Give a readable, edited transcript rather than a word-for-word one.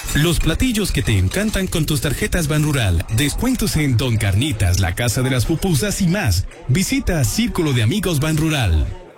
Los platillos que te encantan con tus tarjetas Banrural. Descuentos en Don Carnitas, la Casa de las Pupusas y más. Visita Círculo de Amigos Banrural.